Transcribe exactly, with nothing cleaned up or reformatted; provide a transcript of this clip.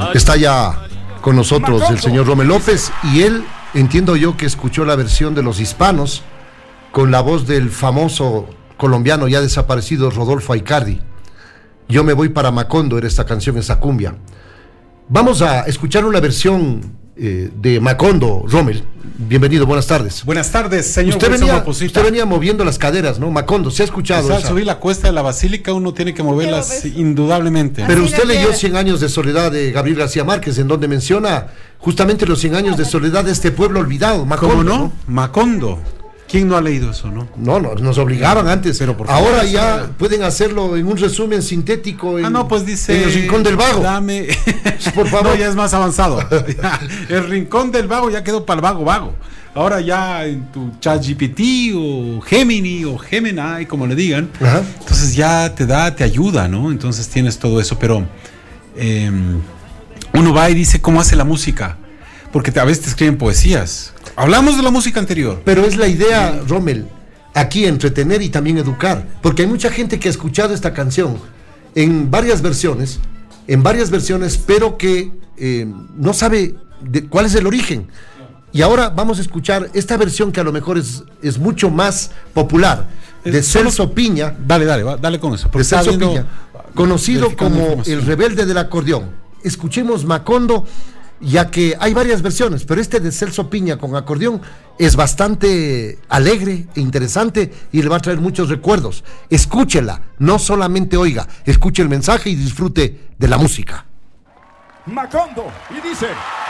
Está ya con nosotros el señor Rommel López y él, entiendo yo que escuchó la versión de Los Hispanos con la voz del famoso colombiano ya desaparecido Rodolfo Aicardi. Yo me voy para Macondo, era esta canción, esa cumbia. Vamos a escuchar una versión eh, de Macondo, Rommel. Bienvenido, buenas tardes. Buenas tardes, señor. Usted venía, usted venía moviendo las caderas, ¿no? Macondo, ¿se ha escuchado? Al subir la cuesta de la Basílica uno tiene que moverlas indudablemente. Pero usted leyó Cien años de soledad de Gabriel García Márquez, en donde menciona justamente los cien años de soledad de este pueblo olvidado, Macondo. ¿Cómo no? ¿no? Macondo. ¿Quién no ha leído eso, no? No, no, nos obligaban antes, pero por favor, ahora ya eso... pueden hacerlo en un resumen sintético en, ah, no, pues dice, en el Rincón del Vago. Dame... por favor. No, ya es más avanzado. El Rincón del Vago ya quedó para el vago vago. Ahora ya en tu ChatGPT o Gemini o Gemini, como le digan, ajá, entonces ya te da, te ayuda, ¿no? Entonces tienes todo eso, pero eh, uno va y dice cómo hace la música, porque a veces te escriben poesías. Hablamos de la música anterior. Pero es la idea, Rommel, aquí entretener y también educar, porque hay mucha gente que ha escuchado esta canción en varias versiones, en varias versiones, pero que eh, no sabe de cuál es el origen. Y ahora vamos a escuchar esta versión que a lo mejor es, es mucho más popular, de Celso Piña. Dale, dale, va, dale con eso. De Celso Piña, conocido como el rebelde del acordeón. Escuchemos Macondo, ya que hay varias versiones, pero este de Celso Piña con acordeón es bastante alegre e interesante y le va a traer muchos recuerdos. Escúchela, no solamente oiga, escuche el mensaje y disfrute de la música. Macondo, y dice...